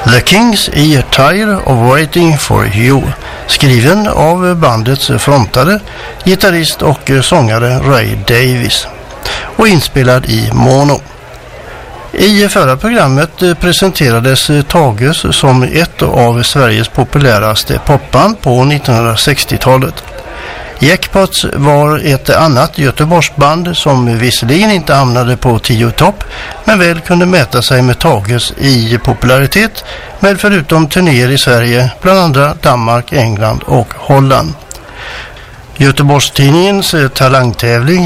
The Kings är Tired of Waiting for You, skriven av bandets frontare, gitarrist och sångare Ray Davies och inspelad i mono. I förra programmet presenterades Tages som ett av Sveriges populäraste popband på 1960-talet. Jackpots var ett annat Göteborgsband som visserligen inte hamnade på 10-topp men väl kunde mäta sig med Tages i popularitet, med förutom turnéer i Sverige bland andra Danmark, England och Holland. Göteborgstidningens talangtävling